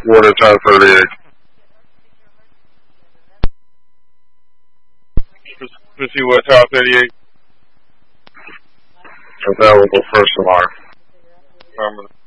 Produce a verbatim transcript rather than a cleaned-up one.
Water Tower thirty-eight. Pussy Water Tower thirty-eight. Available first alarm. Affirmative.